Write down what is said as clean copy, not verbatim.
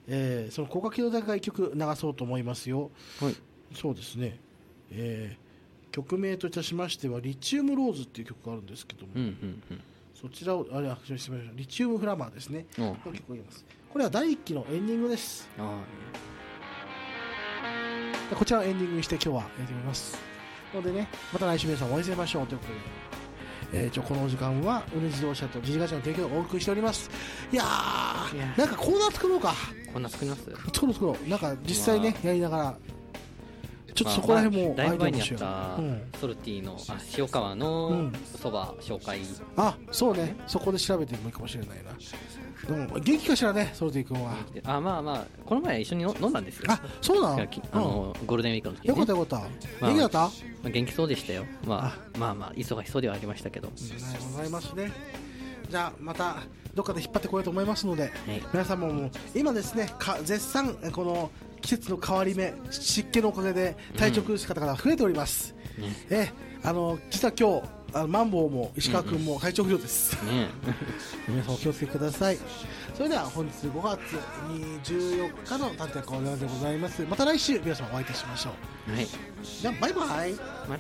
その高架機動隊が1曲流そうと思いますよ。 はい。 そうですね、曲名といたしましてはリチウムローズっていう曲があるんですけども、そちらをリチウムフラマーですね、の曲を言います。これは第1期のエンディングです。こちらをエンディングにして今日はやってみますのでね、また来週皆さんお会いしましょうということで、このお時間は宇根自動車とジジガチャの提供をお送りしております。いやー、なんかコーナー作ろうか。 コーナー作ります。 作ろう。なんか実際ね、やりながらちょっとそこら辺もだいぶ前にやったソルティの塩川のそば紹介、 そうね、そこで調べてもいいかもしれないな。でも元気かしらね、ソルティ君は。 まあこの前一緒に飲んだんですよ。 そうなの。 ゴールデンウィークの時に、 よかったよかった。元気だった？ 元気そうでしたよ。まあ忙しそうではありましたけど。 ありがとうございますね。じゃあまたどっかで引っ張ってこようと思いますので、皆さんも今ですね、絶賛この季節の変わり目、湿気のおかげで体調崩す方が増えております。実は今日マンボウも石川君も体調不良です。皆さんお気をつけください。それでは本日5月14日の探偵コーナーでございます。また来週皆さんお会いいたしましょう。じゃあバイバイ。 また